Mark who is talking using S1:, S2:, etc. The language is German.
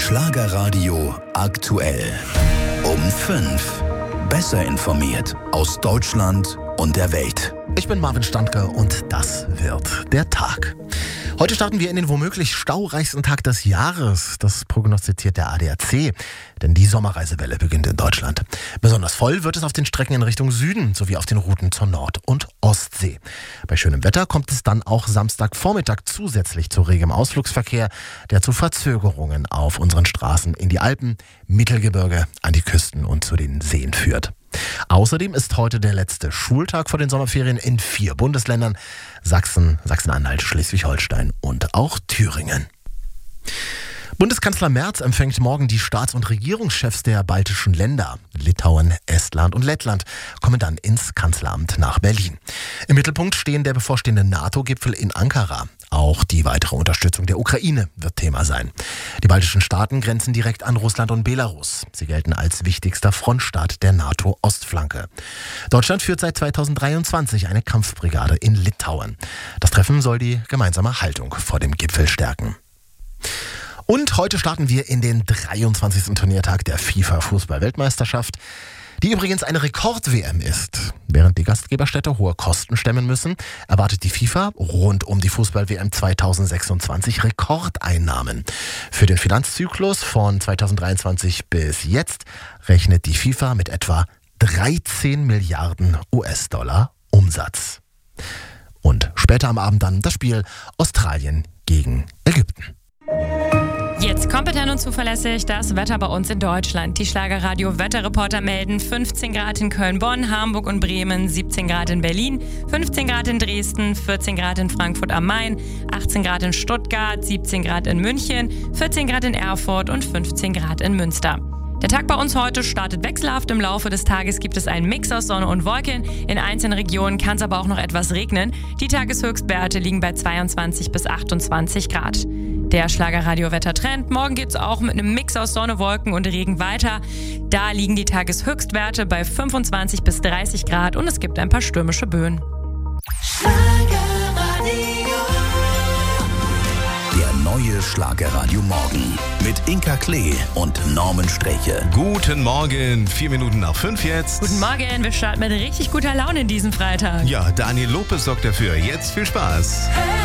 S1: Schlagerradio aktuell. Um 5. Besser informiert aus Deutschland und der Welt.
S2: Ich bin Marvin Standke und das wird der Tag. Heute starten wir in den womöglich staureichsten Tag des Jahres. Das prognostiziert der ADAC, denn die Sommerreisewelle beginnt in Deutschland. Besonders voll wird es auf den Strecken in Richtung Süden sowie auf den Routen zur Nord- und Ostsee. Bei schönem Wetter kommt es dann auch Samstagvormittag zusätzlich zu regem Ausflugsverkehr, der zu Verzögerungen auf unseren Straßen in die Alpen, Mittelgebirge, an die Küsten und zu den Seen führt. Außerdem ist heute der letzte Schultag vor den Sommerferien in 4 Bundesländern: Sachsen, Sachsen-Anhalt, Schleswig-Holstein und auch Thüringen. Bundeskanzler Merz empfängt morgen die Staats- und Regierungschefs der baltischen Länder. Litauen, Estland und Lettland kommen dann ins Kanzleramt nach Berlin. Im Mittelpunkt stehen der bevorstehende NATO-Gipfel in Ankara. Auch die weitere Unterstützung der Ukraine wird Thema sein. Die baltischen Staaten grenzen direkt an Russland und Belarus. Sie gelten als wichtigster Frontstaat der NATO-Ostflanke. Deutschland führt seit 2023 eine Kampfbrigade in Litauen. Das Treffen soll die gemeinsame Haltung vor dem Gipfel stärken. Und heute starten wir in den 23. Turniertag der FIFA-Fußball-Weltmeisterschaft, die übrigens eine Rekord-WM ist. Während die Gastgeberstädte hohe Kosten stemmen müssen, erwartet die FIFA rund um die Fußball-WM 2026 Rekordeinnahmen. Für den Finanzzyklus von 2023 bis jetzt rechnet die FIFA mit etwa 13 Milliarden US-Dollar Umsatz. Und später am Abend dann das Spiel Australien gegen Ägypten.
S3: Jetzt kompetent und zuverlässig das Wetter bei uns in Deutschland. Die Schlagerradio-Wetterreporter melden 15 Grad in Köln, Bonn, Hamburg und Bremen, 17 Grad in Berlin, 15 Grad in Dresden, 14 Grad in Frankfurt am Main, 18 Grad in Stuttgart, 17 Grad in München, 14 Grad in Erfurt und 15 Grad in Münster. Der Tag bei uns heute startet wechselhaft. Im Laufe des Tages gibt es einen Mix aus Sonne und Wolken. In einzelnen Regionen kann es aber auch noch etwas regnen. Die Tageshöchstwerte liegen bei 22 bis 28 Grad. Der Schlagerradio-Wettertrend. Morgen geht es auch mit einem Mix aus Sonne, Wolken und Regen weiter. Da liegen die Tageshöchstwerte bei 25 bis 30 Grad und es gibt ein paar stürmische Böen.
S1: Der neue Schlagerradio Morgen mit Inka Klee und Norman Sträche.
S4: Guten Morgen, 4 Minuten nach 5 jetzt.
S3: Guten Morgen, wir starten mit richtig guter Laune in diesen Freitag.
S4: Ja, Daniel Lopez sorgt dafür. Jetzt viel Spaß.